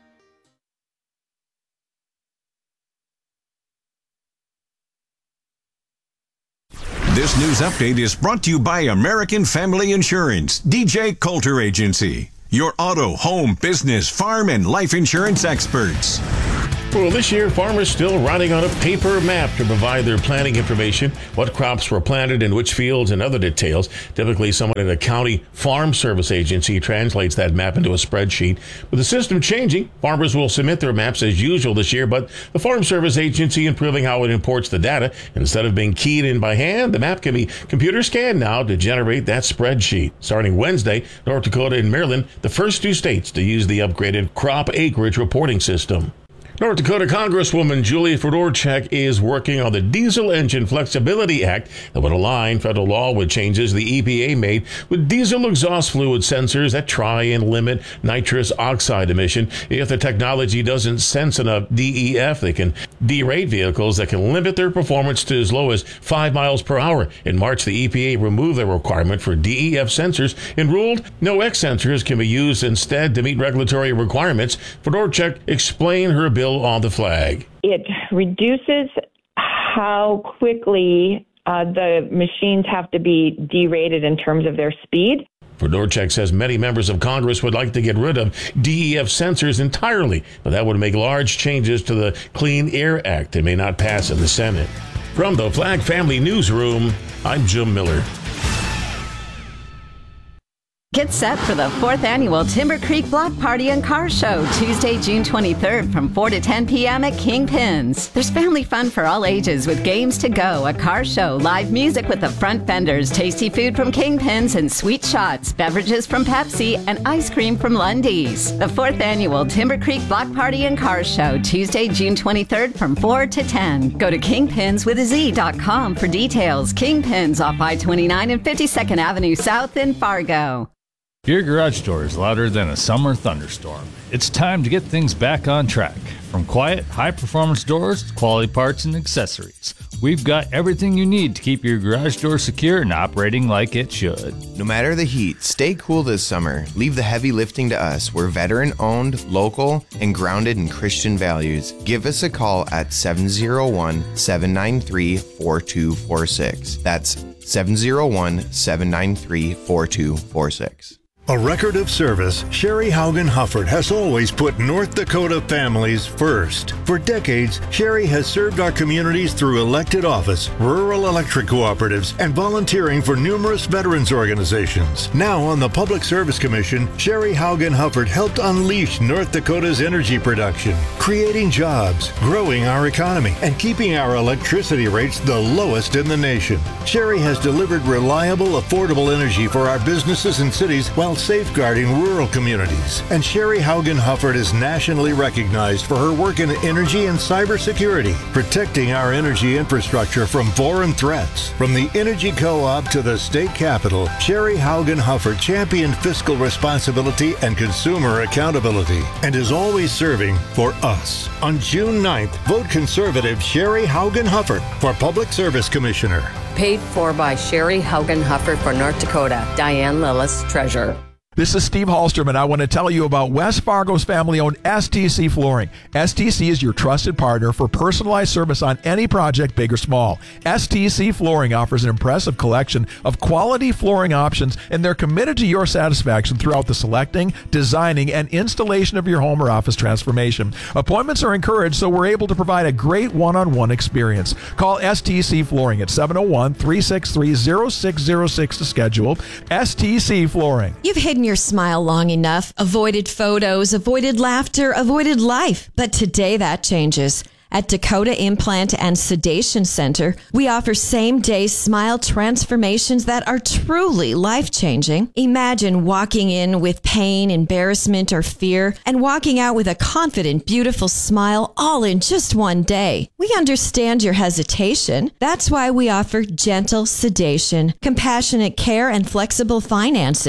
This news update is brought to you by American Family Insurance, D J Coulter Agency, your auto, home, business, farm, and life insurance experts.
Well, this year, farmers still riding on a paper map to provide their planting information, what crops were planted in which fields, and other details. Typically, someone at a county farm service agency translates that map into a spreadsheet. With the system changing, farmers will submit their maps as usual this year, but the farm service agency improving how it imports the data. Instead of being keyed in by hand, the map can be computer scanned now to generate that spreadsheet. Starting Wednesday, North Dakota and Maryland, the first two states to use the upgraded crop acreage reporting system. North Dakota Congresswoman Julie Fedorchak is working on the Diesel Engine Flexibility Act that would align federal law with changes the E P A made with diesel exhaust fluid sensors that try and limit nitrous oxide emission. If the technology doesn't sense enough D E F, they can derate vehicles that can limit their performance to as low as five miles per hour. In March, the E P A removed the requirement for D E F sensors and ruled no X sensors can be used instead to meet regulatory requirements. Fedorchak explained her bill on the flag.
It reduces how quickly uh, the machines have to be derated in terms of their speed.
Fedorchak says many members of Congress would like to get rid of D E F sensors entirely, but that would make large changes to the Clean Air Act. It may not pass in the Senate. From the Flag Family Newsroom, I'm Jim Miller.
Get set for the fourth annual Timber Creek Block Party and Car Show, Tuesday, June twenty-third from four to ten p.m. at Kingpins. There's family fun for all ages with games to go, a car show, live music with the front vendors, tasty food from Kingpins, and sweet shots, beverages from Pepsi, and ice cream from Lundy's. The fourth annual Timber Creek Block Party and Car Show, Tuesday, June twenty-third from four to ten. Go to kingpins with a z dot com for details. Kingpins off I twenty-nine and fifty-second Avenue South in Fargo.
Your garage door is louder than a summer thunderstorm. It's time to get things back on track. From quiet, high-performance doors to quality parts and accessories, we've got everything you need to keep your garage door secure and operating like it should.
No matter the heat, stay cool this summer. Leave the heavy lifting to us. We're veteran-owned, local, and grounded in Christian values. Give us a call at seven oh one, seven nine three, four two four six. That's seven oh one, seven nine three, four two four six.
A record of service, Sherry Haugen Hufford has always put North Dakota families first. For decades, Sherry has served our communities through elected office, rural electric cooperatives, and volunteering for numerous veterans organizations. Now on the Public Service Commission, Sherry Haugen Hufford helped unleash North Dakota's energy production, creating jobs, growing our economy, and keeping our electricity rates the lowest in the nation. Sherry has delivered reliable, affordable energy for our businesses and cities while safeguarding rural communities. And Sherry Haugen Hufford is nationally recognized for her work in energy and cybersecurity, protecting our energy infrastructure from foreign threats. From the Energy Co-op to the state capitol, Sherry Haugen Hufford championed fiscal responsibility and consumer accountability, and is always serving for us. On June ninth, vote conservative Sherry Haugen Hufford for Public Service Commissioner.
Paid for by Sherry Haugen Hufford for North Dakota. Diane Lillis, Treasurer.
This is Steve Hallstrom, and I want to tell you about West Fargo's family-owned S T C Flooring. S T C is your trusted partner for personalized service on any project, big or small. S T C Flooring offers an impressive collection of quality flooring options, and they're committed to your satisfaction throughout the selecting, designing, and installation of your home or office transformation. Appointments are encouraged, so we're able to provide a great one-on-one experience. Call S T C Flooring at seven oh one, three six three, oh six oh six to schedule. S T C Flooring.
You've hidden your smile long enough, avoided photos, avoided laughter, avoided life. But today that changes. At Dakota Implant and Sedation Center, we offer same-day smile transformations that are truly life-changing. Imagine walking in with pain, embarrassment, or fear, and walking out with a confident, beautiful smile all in just one day. We understand your hesitation. That's why we offer gentle sedation, compassionate care, and flexible financing.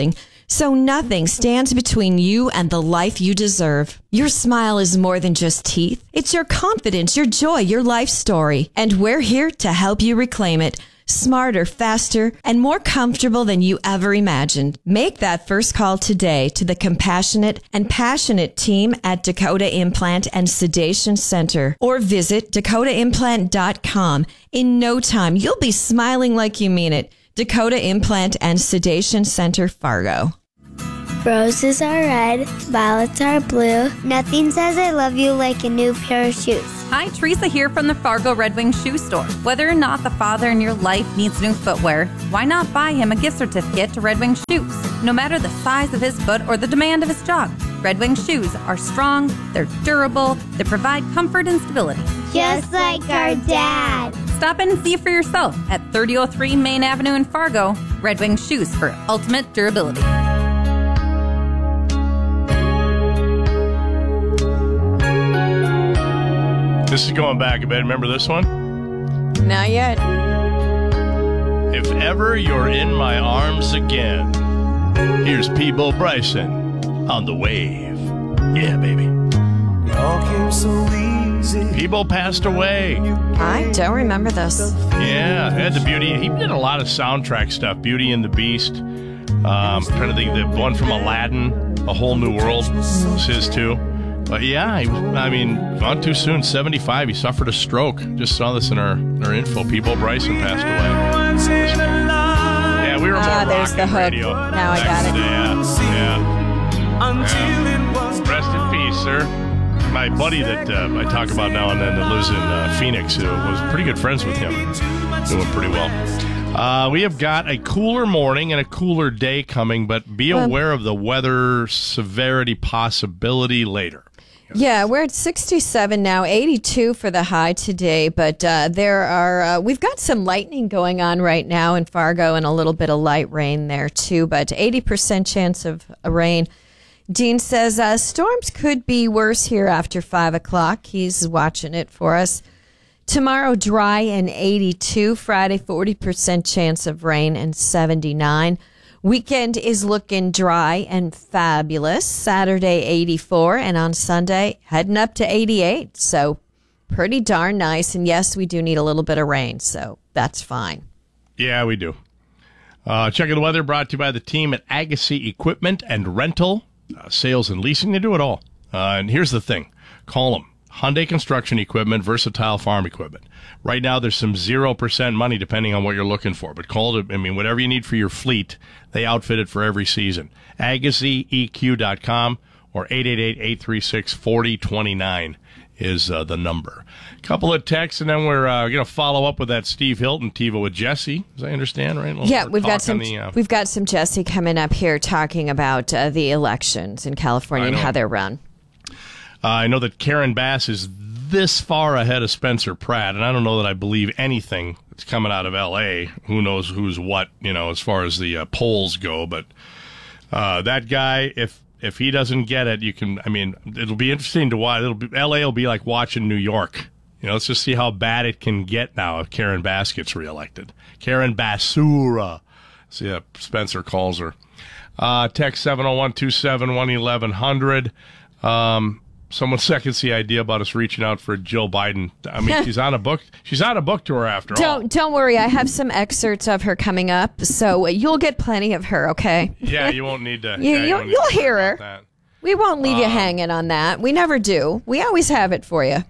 So nothing stands between you and the life you deserve. Your smile is more than just teeth. It's your confidence, your joy, your life story. And we're here to help you reclaim it. Smarter, faster, and more comfortable than you ever imagined. Make that first call today to the compassionate and passionate team at Dakota Implant and Sedation Center, or visit dakota implant dot com. In no time, you'll be smiling like you mean it. Dakota Implant and Sedation Center, Fargo.
Roses are red, violets are blue. Nothing says I love you like a new pair of shoes.
Hi, Teresa here from the Fargo Red Wing Shoe Store. Whether or not the father in your life needs new footwear, why not buy him a gift certificate to Red Wing Shoes? No matter the size of his foot or the demand of his job, Red Wing shoes are strong, they're durable, they provide comfort and stability.
Just like our dad.
Stop in and see it for yourself at thirty oh three Main Avenue in Fargo. Red Wing Shoes for ultimate durability.
This is going back a bit. Remember this one?
Not yet.
If ever you're in my arms again, here's Peebo Bryson on The Wave. Yeah, baby.
It all came so easy.
Peebo passed away.
I don't remember this.
Yeah, he had the Beauty. He did a lot of soundtrack stuff. Beauty and the Beast. Um, I'm trying to think, the one from Aladdin, A Whole New World, was his too. But yeah, he, I mean, gone too soon. seventy-five. He suffered a stroke. Just saw this in our, our info. Peebo Bryson passed away. Yeah, we were more
ah, there's
rock
the
and
hook.
radio.
Now I got it.
Yeah, yeah. yeah. Rest in peace, sir. My buddy that uh, I talk about now and then that lives in uh, Phoenix, who was pretty good friends with him, doing pretty well. Uh, we have got a cooler morning and a cooler day coming, but be aware of the weather severity possibility later.
Yeah, we're at sixty-seven now, eighty-two for the high today, but uh, there are, uh, we've got some lightning going on right now in Fargo and a little bit of light rain there too, but eighty percent chance of rain. Dean says uh, storms could be worse here after five o'clock. He's watching it for us. Tomorrow, dry and eighty-two. Friday, forty percent chance of rain and seventy-nine. Weekend is looking dry and fabulous. Saturday, eighty-four. And on Sunday, heading up to eighty-eight. So pretty darn nice. And yes, we do need a little bit of rain, so that's fine.
Yeah, we do. Uh, checking the weather brought to you by the team at Agassi Equipment and Rental. Uh, sales and leasing, they do it all. Uh, and here's the thing. Call them. Hyundai Construction Equipment, Versatile Farm Equipment. Right now, there's some zero percent money depending on what you're looking for. But call it, I mean, whatever you need for your fleet, they outfit it for every season. Agassi E Q dot com or eight eight eight, eight three six, four zero two nine is uh, the number. Couple of texts, and then we're uh, going to follow up with that Steve Hilton TiVo with Jesse, as I understand, right? We'll
yeah, we've got some.
The, uh,
we've got some Jesse coming up here talking about uh, the elections in California and how they're run.
Uh, I know that Karen Bass is this far ahead of Spencer Pratt, and I don't know that I believe anything that's coming out of L A. Who knows who's what, you know, as far as the uh, polls go. But uh, that guy, if if he doesn't get it, you can. I mean, it'll be interesting to watch. It'll be, L A will be like watching New York. You know, let's just see how bad it can get now if Karen Bass gets reelected. Karen Basura. See if Spencer calls her. Uh, text seven oh one, two seven one, eleven hundred. Um, someone seconds the idea about us reaching out for Jill Biden. I mean, she's on a book. She's on a book tour after
don't,
all.
Don't worry. I have some excerpts of her coming up, so you'll get plenty of her, okay?
Yeah, you won't need to.
you,
yeah, you
you'll,
won't
you'll
need to
hear her.
that.
We won't leave you
Um,
hanging on that. We never do. We always have it for you.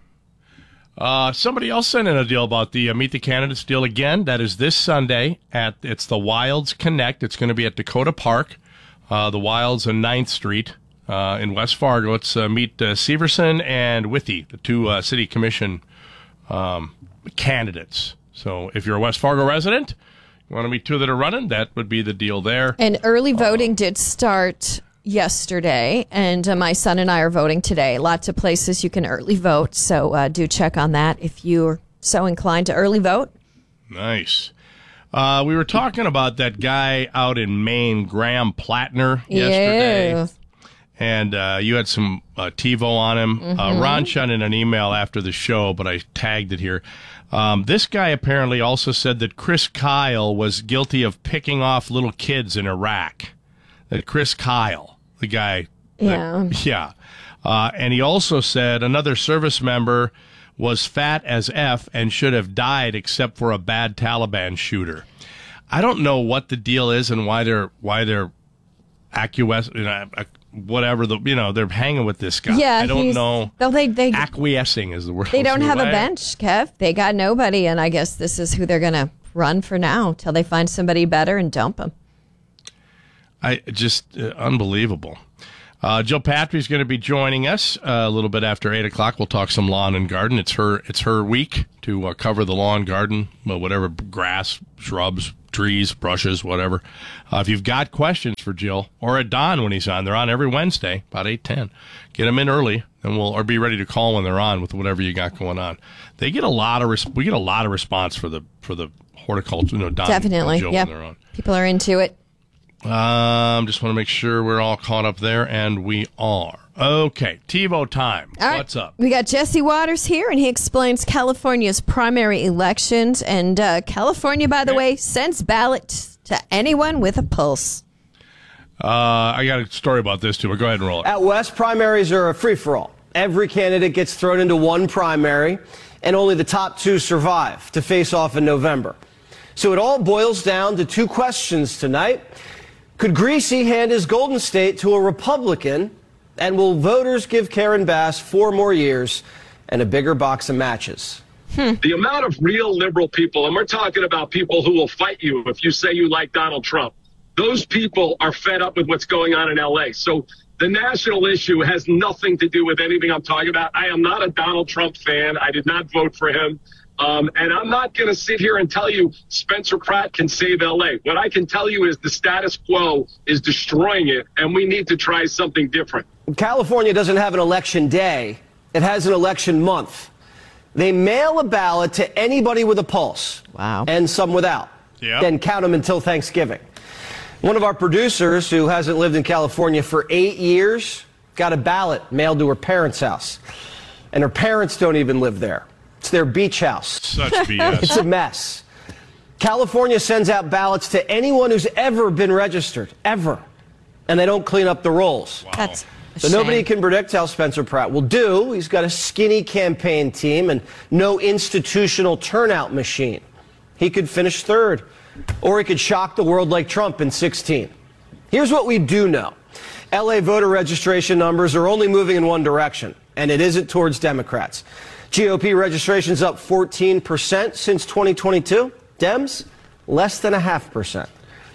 Uh, somebody else sent in a deal about the uh, Meet the Candidates deal again. That is this Sunday at it's the Wilds Connect. It's going to be at Dakota Park, uh, the Wilds on ninth Street uh, in West Fargo. It's uh, meet uh, Severson and Withey, the two uh, city commission um, candidates. So if you're a West Fargo resident, you want to meet two that are running, that would be the deal there.
And early voting did start yesterday, and uh, my son and I are voting today. Lots of places you can early vote, so uh, do check on that if you're so inclined to early vote.
Nice. Uh, we were talking about that guy out in Maine, Graham Plattner, yesterday.
Yeah.
And uh, you had some uh, TiVo on him.
Mm-hmm.
Uh, Ron sent in an email after the show, but I tagged it here. Um, this guy apparently also said that Chris Kyle was guilty of picking off little kids in Iraq. that Chris Kyle, the guy.
Yeah.
That, yeah. Uh, and he also said another service member was fat as F and should have died except for a bad Taliban shooter. I don't know what the deal is and why they're why they're acquiescing, you know, whatever the you know they're hanging with this guy.
Yeah,
I don't
he's-
know.
Well, they they
Acquiescing is the word.
they don't have a
Why-
bench, Kev. They got nobody, and I guess this is who they're going to run for now till they find somebody better and dump them.
I just uh, unbelievable. Uh, Jill Patry's going to be joining us uh, a little bit after eight o'clock. We'll talk some lawn and garden. It's her it's her week to uh, cover the lawn, garden, well, whatever, grass, shrubs, trees, brushes, whatever. Uh, if you've got questions for Jill or at Don when he's on, they're on every Wednesday about eight ten. Get them in early, and we'll or be ready to call when they're on with whatever you got going on. They get a lot of res- we get a lot of response for the for the horticulture. You know, Don
Definitely,
and Jill
yeah.
when they're on.
People are into it.
Um, just want to make sure we're all caught up there, and we are. Okay, TiVo time.
All right.
What's up?
We got Jesse Waters here, and he explains California's primary elections. And uh, California, by the way, sends ballots to anyone with a pulse.
Uh, I got a story about this too, but go ahead and roll it.
At West, primaries are a free-for-all. Every candidate gets thrown into one primary, and only the top two survive to face off in November. So it all boils down to two questions tonight. Could Greasy hand his Golden State to a Republican, and will voters give Karen Bass four more years and a bigger box of matches?
The amount of real liberal people, and we're talking about people who will fight you if you say you like Donald Trump, those people are fed up with what's going on in L A. So the national issue has nothing to do with anything I'm talking about. I am not a Donald Trump fan. I did not vote for him. Um, and I'm not going to sit here and tell you Spencer Pratt can save L A. What I can tell you is the status quo is destroying it, and we need to try something different.
California doesn't have an election day. It has an election month. They mail a ballot to anybody with a pulse.
Wow.
And some without.
Yep.
Then count them until Thanksgiving. One of our producers, who hasn't lived in California for eight years, got a ballot mailed to her parents' house. And her parents don't even live there. It's their beach house.
Such B S.
It's a mess. California sends out ballots to anyone who's ever been registered, ever. And they don't clean up the rolls.
Wow.
That's a
So
shame.
nobody can predict how Spencer Pratt will do. He's got a skinny campaign team and no institutional turnout machine. He could finish third, or he could shock the world like Trump in sixteen. Here's what we do know. L A voter registration numbers are only moving in one direction, and it isn't towards Democrats. G O P registration's up fourteen percent since twenty twenty-two. Dems, less than a half percent.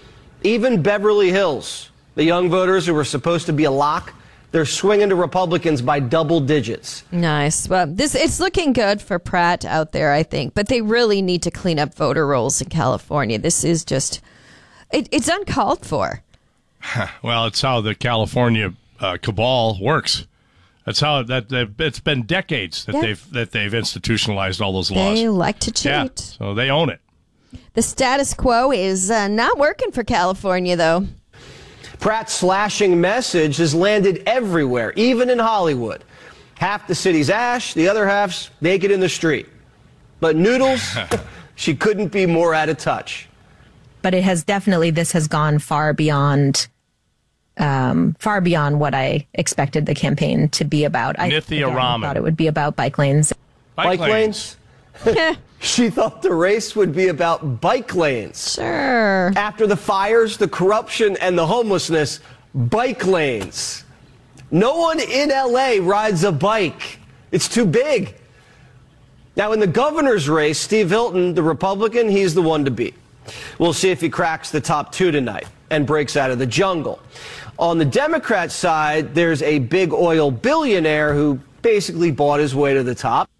Even Beverly Hills, the young voters who were supposed to be a lock, they're swinging to Republicans by double digits.
Nice. Well, this it's looking good for Pratt out there, I think. But they really need to clean up voter rolls in California. This is just, it, it's uncalled for.
Well, it's how the California uh, cabal works. That's how that they've- it's been decades that
Yeah.
they've that they've institutionalized all those laws.
They like to cheat.
Yeah, so they own it.
The status quo is uh, not working for California, though.
Pratt's slashing message has landed everywhere, even in Hollywood. Half the city's ash, the other half's naked in the street. But Noodles, she couldn't be more out of touch.
But it has definitely, this has gone far beyond, um, far beyond what I expected the campaign to be about. I
Nithya
again,
Raman.
thought it would be about bike lanes.
Bike, lanes? She thought the race would be about bike lanes.
Sure.
After the fires, the corruption, and the homelessness, bike lanes. No one in L A rides a bike. It's too big. Now, in the governor's race, Steve Hilton, the Republican, he's the one to beat. We'll see if he cracks the top two tonight and breaks out of the jungle. On the Democrat side, there's a big oil billionaire who basically bought his way to the top.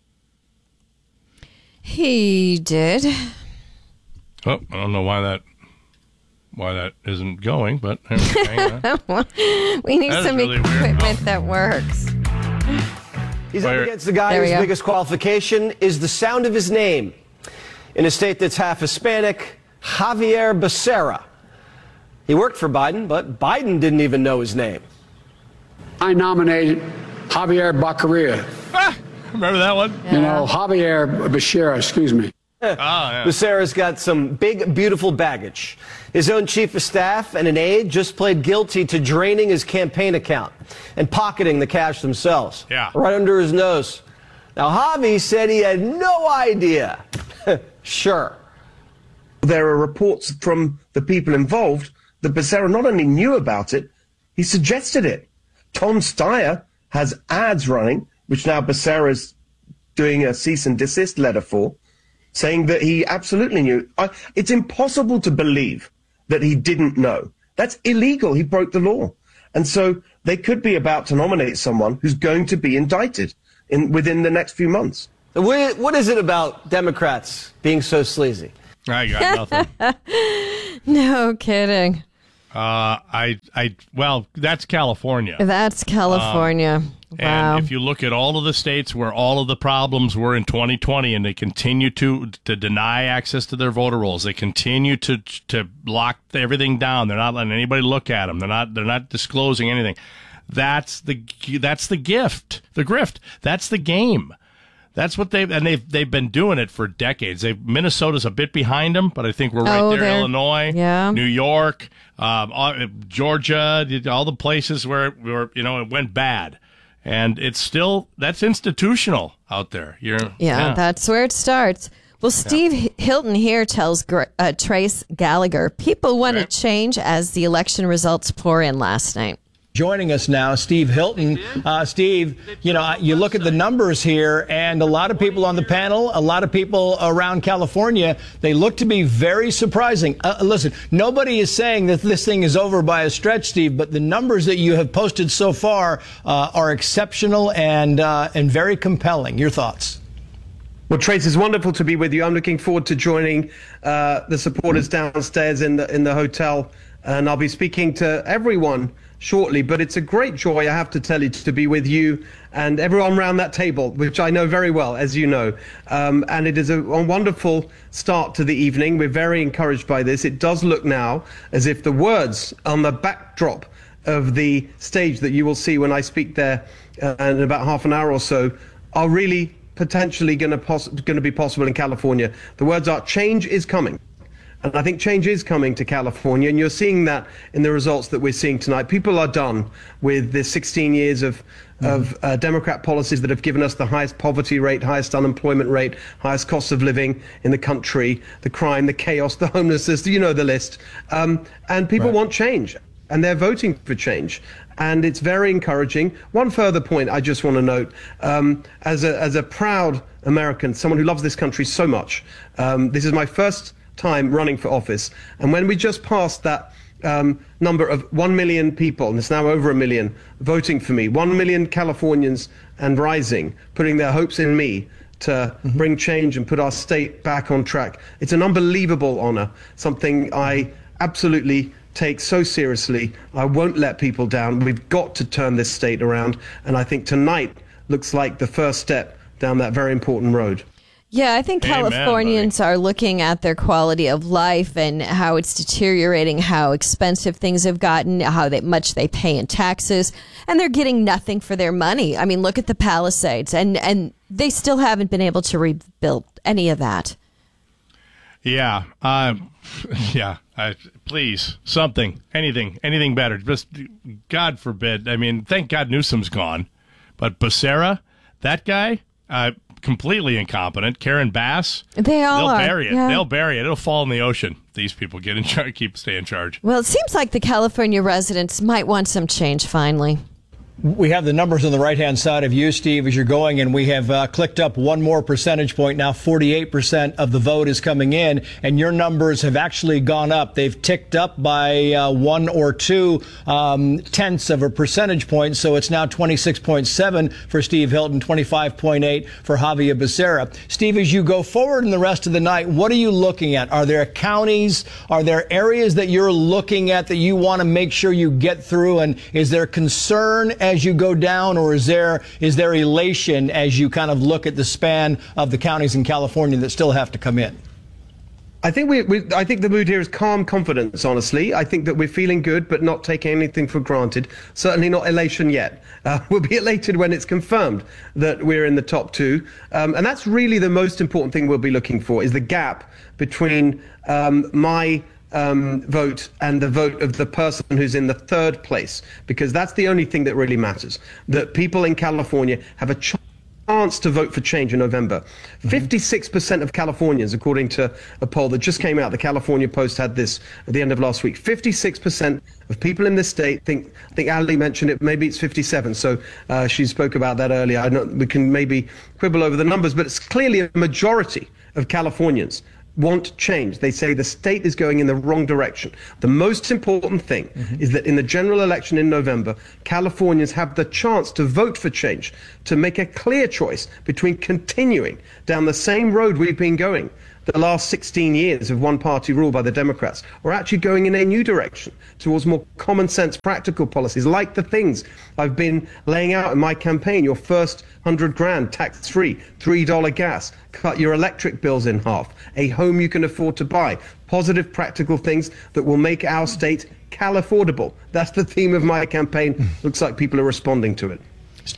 He did.
Oh, I don't know why that why that isn't going, but hang on.
We need
That is
some
really weird.
equipment that works.
He's up
Where-
against the guy
There we
whose
go.
biggest qualification is the sound of his name. In a state that's half Hispanic, Javier Becerra. He worked for Biden, but Biden didn't even know his name.
I nominated Javier Baccaria.
Ah, remember that one?
You know, Javier Becerra, excuse me.
oh, yeah. Becerra's got some big, beautiful baggage. His own chief of staff and an aide just pled guilty to draining his campaign account and pocketing the cash themselves.
Yeah.
Right under his nose. Now, Javi said he had no idea. Sure.
There are reports from the people involved that Becerra not only knew about it, he suggested it. Tom Steyer has ads running, which now Becerra is doing a cease and desist letter for, saying that he absolutely knew. I, it's impossible to believe that he didn't know. That's illegal. He broke the law. And so they could be about to nominate someone who's going to be indicted in within the next few months.
What, what is it about Democrats being so sleazy?
I got nothing.
No kidding.
Uh, I, I, well, that's California.
That's California.
Um,
wow.
And if you look at all of the states where all of the problems were in twenty twenty, and they continue to to deny access to their voter rolls, they continue to to lock everything down. They're not letting anybody look at them. They're not they're not disclosing anything. That's the that's the gift, the grift. That's the game. That's what they've and they've they've been doing it for decades. They Minnesota's a bit behind them, but I think we're right
oh,
there.
they're...
Illinois,
yeah.
New York, um, all, Georgia, all the places where where you know it went bad, and it's still that's institutional out there. You're,
yeah,
yeah,
that's where it starts. Well, Steve yeah. Hilton here tells uh, Trace Gallagher people want to change as the election results pour in last night.
Joining us now, Steve Hilton. Uh, Steve, you know, you look at the numbers here, and a lot of people on the panel, a lot of people around California, they look to be very surprising. Uh, listen, nobody is saying that this thing is over by a stretch, Steve, but the numbers that you have posted so far uh, are exceptional and uh, and very compelling. Your thoughts?
Well, Trace, it's wonderful to be with you. I'm looking forward to joining uh, the supporters downstairs in the in the hotel, and I'll be speaking to everyone shortly, but it's a great joy, I have to tell you, to be with you and everyone around that table, which I know very well, as you know. Um, and it is a, a wonderful start to the evening. We're very encouraged by this. It does look now as if the words on the backdrop of the stage that you will see when I speak there uh, in about half an hour or so are really potentially going to pos- going to be possible in California. The words are, change is coming. And I think change is coming to California, and you're seeing that in the results that we're seeing tonight. People are done with the sixteen years of, mm. of uh, Democrat policies that have given us the highest poverty rate, highest unemployment rate, highest cost of living in the country, the crime, the chaos, the homelessness, you know the list. Um, and people right. want change, and they're voting for change. And it's very encouraging. One further point I just want to note, um, as a as a proud American, someone who loves this country so much, um, this is my first time running for office, and when we just passed that um, number of one million people, and it's now over a million voting for me, one million Californians and rising, putting their hopes in me to mm-hmm. bring change and put our state back on track. It's an unbelievable honor, something I absolutely take so seriously. I won't let people down. We've got to turn this state around, and I think tonight looks like the first step down that very important road.
Yeah, I think
Amen,
Californians
buddy.
are looking at their quality of life and how it's deteriorating, how expensive things have gotten, how they, much they pay in taxes, and they're getting nothing for their money. I mean, look at the Palisades, and, and they still haven't been able to rebuild any of that.
Yeah, uh, yeah. I, please, something, anything, anything better. Just God forbid. I mean, thank God Newsom's gone, but Becerra, that guy, uh, completely incompetent. Karen Bass,
they all
they'll
are.
bury it.
Yeah.
They'll bury it. It'll fall in the ocean. These people get in charge, keep stay in charge.
Well, it seems like the California residents might want some change finally.
We have the numbers on the right-hand side of you, Steve, as you're going, and we have uh, clicked up one more percentage point. Now forty-eight percent of the vote is coming in, and your numbers have actually gone up. They've ticked up by uh, one or two um, tenths of a percentage point, so it's now twenty-six point seven for Steve Hilton, twenty-five point eight for Javier Becerra. Steve, as you go forward in the rest of the night, what are you looking at? Are there counties, are there areas that you're looking at that you want to make sure you get through, and is there concern as you go down, or is there is there elation as you kind of look at the span of the counties in California that still have to come in?
I think we, we. I think the mood here is calm confidence. Honestly, I think that we're feeling good, but not taking anything for granted. Certainly not elation yet. Uh, we'll be elated when it's confirmed that we're in the top two, um, and that's really the most important thing we'll be looking for: is the gap between um, my um, vote and the vote of the person who's in the third place, because that's the only thing that really matters. That people in California have a chance. chance to vote for change in November. fifty-six percent of Californians, according to a poll that just came out, the California Post had this at the end of last week, fifty-six percent of people in this state think, I think Ali mentioned it, maybe it's fifty-seven, so uh, she spoke about that earlier. I know we can maybe quibble over the numbers, but it's clearly a majority of Californians want change. They say the state is going in the wrong direction. The most important thing mm-hmm. is that in the general election in November, Californians have the chance to vote for change, to make a clear choice between continuing down the same road we've been going the last sixteen years of one-party rule by the Democrats, or actually going in a new direction towards more common sense, practical policies, like the things I've been laying out in my campaign. Your first hundred grand tax-free, three dollar gas, cut your electric bills in half, a home you can afford to buy, positive, practical things that will make our state Cal-affordable. That's the theme of my campaign. Looks like people are responding to it.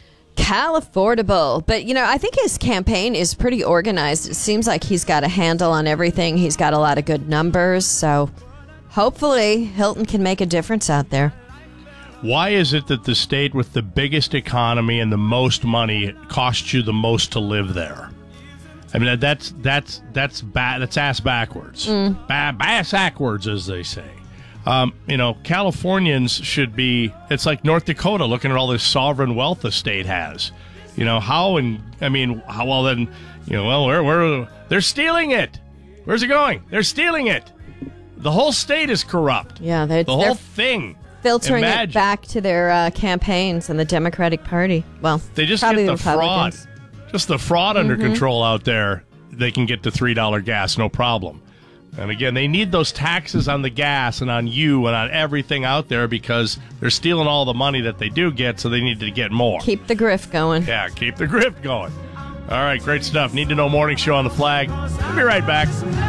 Cal-affordable. But, you know, I think his campaign is pretty organized. It seems like he's got a handle on everything. He's got a lot of good numbers. So hopefully Hilton can make a difference out there.
Why is it that the state with the biggest economy and the most money costs you the most to live there? I mean, that's that's that's ba- that's ass backwards. Mm. Ba- ass backwards, as they say. Um, you know, Californians should be, it's like North Dakota looking at all this sovereign wealth the state has. You know, how, and I mean, how well then, you know, well, where, where, they're stealing it. Where's it going? They're stealing it. The whole state is corrupt.
Yeah, they,
the whole thing.
Filtering
Imagine.
it back to their uh, campaigns and the Democratic Party. Well,
they just
probably
get the fraud. Just the fraud under
Mm-hmm.
control out there. They can get to three dollar gas, no problem. And again, they need those taxes on the gas and on you and on everything out there because they're stealing all the money that they do get, so they need to get more.
Keep the grift going.
Yeah, keep the grift going. All right, great stuff. Need to Know Morning Show on the Flag. We'll be right back.